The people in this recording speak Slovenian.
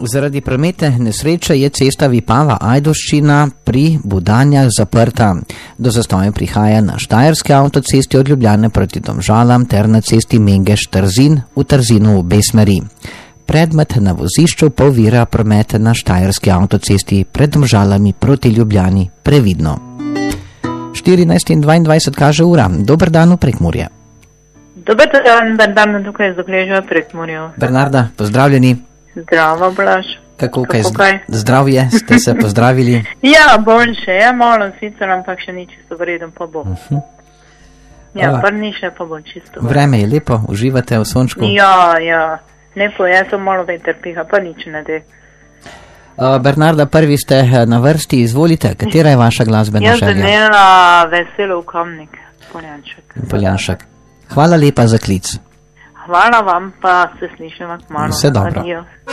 Zaradi prometne nesreče je cesta Vipava-Ajdovščina pri Budanjah zaprta. Do zastoja prihaja na Štajerski avtocesti od Ljubljane proti Domžalam ter na cesti Mengeš-Trzin v Trzinu v obe smeri. Predmet na vozišču pa ovira promet na Štajerski avtocesti pred Domžalami proti Ljubljani. Previdno. 14:22 kaže ura. Dober dan v Prekmurje. Dober dan, Bernarda tukaj iz Dokleža v Prekmurju. Bernarda, pozdravljeni. Zdravo, Blaž. Kako kaj? Zdravje, ste se pozdravili? Ja, boljše, je malo sicer, ampak še ni čisto vreden, pa bo. Ja, prniše pa bo čisto. Vreme je lepo, uživate v sončku? Ja, lepo je, to malo veter piha, pa nič ne de. Bernarda, prvi ste na vrsti, izvolite, katera je vaša glasbena želja? Jaz bi imela Veselo v Kamnik, Poljanšek. Hvala lepa za klic. Hvala vam, pa se slišimo kmalu. Vse dobro.